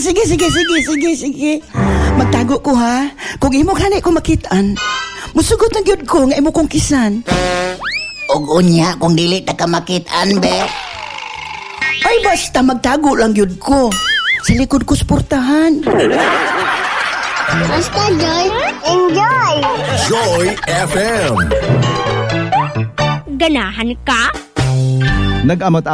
Sige. Magtago ko ha. Kung imo kanay ko makitaan, musugot ang gyud ko nga imo kong kisan. Og unya kung dili ta ka makitaan, be. Ay basta magtago lang gyud ko. Sa likod ko suportahan. Basta Joy, enjoy! Joy FM. Ganahan ka? Nag-amot